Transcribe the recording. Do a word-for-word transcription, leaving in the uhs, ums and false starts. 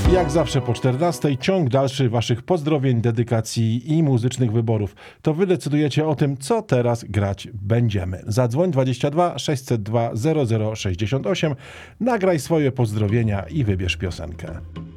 Jak zawsze po czternastej ciąg dalszy waszych pozdrowień, dedykacji i muzycznych wyborów. To wy decydujecie o tym, co teraz grać będziemy. Zadzwoń dwadzieścia dwa sześćset dwa zero zero sześćdziesiąt osiem, nagraj swoje pozdrowienia i wybierz piosenkę.